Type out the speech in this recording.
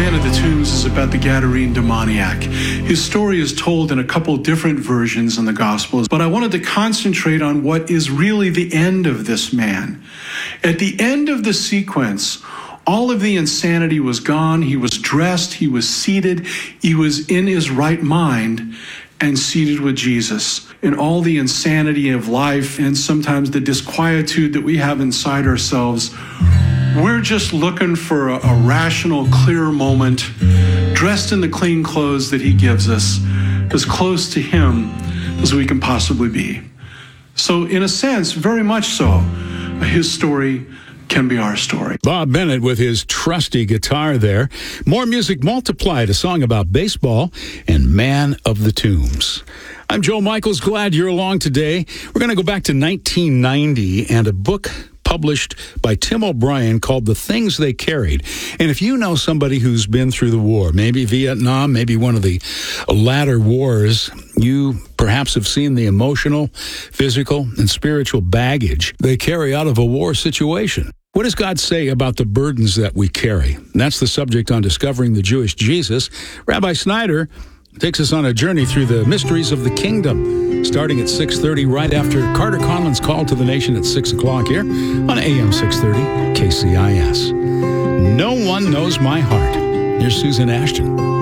Man of the Tombs is about the Gadarene demoniac. His story is told in a couple different versions in the Gospels, but I wanted to concentrate on what is really the end of this man. At the end of the sequence, all of the insanity was gone. He was dressed, he was seated, he was in his right mind and seated with Jesus. In all the insanity of life and sometimes the disquietude that we have inside ourselves, we're just looking for a rational, clear moment, dressed in the clean clothes that he gives us, as close to him as we can possibly be. So in a sense, very much so, his story can be our story. Bob Bennett with his trusty guitar there. More Music Multiplied, a song about baseball and Man of the Tombs. I'm Joe Michaels. Glad you're along today. We're going to go back to 1990 and a book published by Tim O'Brien called The Things They Carried. And if you know somebody who's been through the war, maybe Vietnam, maybe one of the latter wars, you perhaps have seen the emotional, physical, and spiritual baggage they carry out of a war situation. What does God say about the burdens that we carry? And that's the subject on Discovering the Jewish Jesus. Rabbi Snyder takes us on a journey through the mysteries of the kingdom, starting at 6:30, right after Carter Conlon's Call to the Nation at 6 o'clock here on AM 630 KCIS. No One Knows My Heart. Here's Susan Ashton.